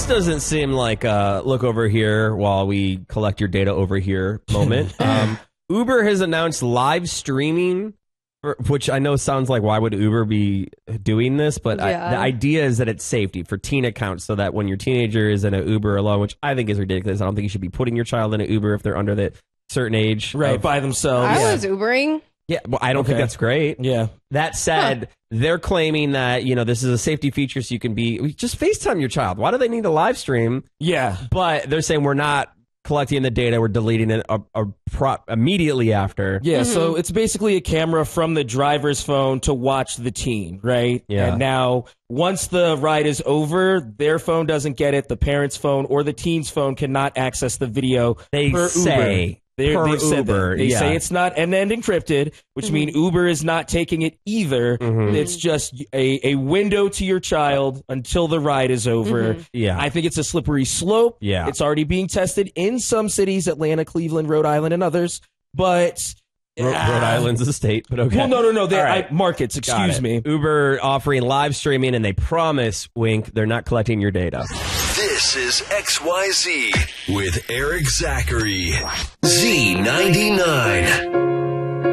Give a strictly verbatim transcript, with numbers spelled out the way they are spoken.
this doesn't seem like a look over here while we collect your data over here moment. um, Uber has announced live streaming, for, which I know sounds like why would Uber be doing this? But Yeah. I, the idea is that it's safety for teen accounts so that when your teenager is in an Uber alone, which I think is ridiculous. I don't think you should be putting your child in an Uber if they're under the certain age. Right, of- by themselves. I yeah. was Ubering. Yeah, well, I don't Okay. think that's great. Yeah. That said, they're claiming that, you know, this is a safety feature so you can be, just FaceTime your child. Why do they need a live stream? Yeah. But they're saying we're not collecting the data, we're deleting it a, a pro- immediately after. Yeah, so it's basically a camera from the driver's phone to watch the teen, right? Yeah. And now, once the ride is over, their phone doesn't get it, the parent's phone or the teen's phone cannot access the video. They per say Uber. They, per they've said Uber, that. They yeah. say it's not end to end encrypted, which means Uber is not taking it either. Mhm. It's just a, a window to your child until the ride is over. Yeah. I think it's a slippery slope. Yeah. It's already being tested in some cities, Atlanta, Cleveland, Rhode Island, and others. But Ro- Rhode Ah. Island's a state, but okay. Well, no, no, no. They're All right. I, markets. Got Excuse it. me. Uber offering live streaming, and they promise, wink, they're not collecting your data. This is X Y Z with Eric Zachary. Z ninety-nine.